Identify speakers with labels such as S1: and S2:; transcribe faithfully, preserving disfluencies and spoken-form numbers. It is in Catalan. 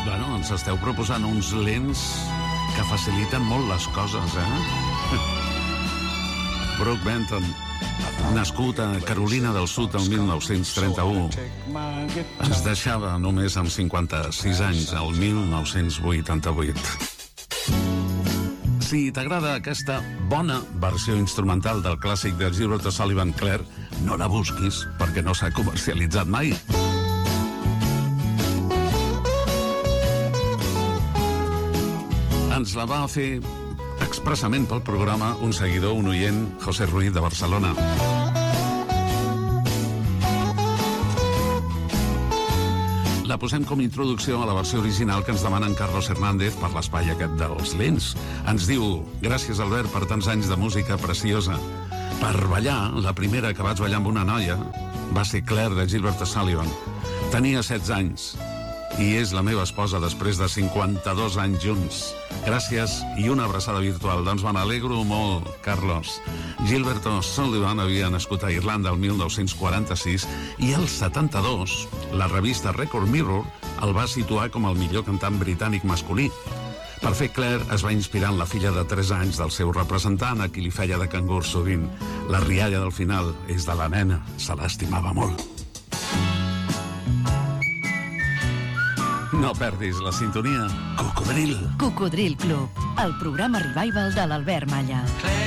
S1: Bueno, ens esteu proposant uns lents que faciliten molt les coses, eh? Brook Benton, nascut a Carolina del Sud el mil nou-cents trenta-u, ens deixava només amb cinquanta-sis anys, el mil nou-cents vuitanta-vuit. Si t'agrada aquesta bona versió instrumental del clàssic de Gilbert O'Sullivan, Claire, no la busquis perquè no s'ha comercialitzat mai. Ens la va fer expressament pel programa un seguidor, un oient, José Ruiz, de Barcelona. La posem com a introducció a la versió original que ens demana en Carlos Hernández per l'espai aquest dels lents. Ens diu: gràcies, Albert, per tants anys de música preciosa. Per ballar, la primera que vaig ballar amb una noia va ser Claire, de Gilbert O'Sullivan. Tenia setze anys i és la meva esposa després de cinquanta-dos anys junts. Gràcies i una abraçada virtual. Doncs me n'alegro molt, Carlos. Gilbert O'Sullivan havia nascut a Irlanda el mil nou-cents quaranta-sis i el setanta-dos la revista Record Mirror el va situar com el millor cantant britànic masculí. Per fer Claire es va inspirar en la filla de tres anys del seu representant, a qui li feia de cangur sovint. La rialla del final és de la nena, se l'estimava molt. No perdis la sintonia. Cocodril.
S2: Cocodril Club, el programa revival de l'Albert Malla.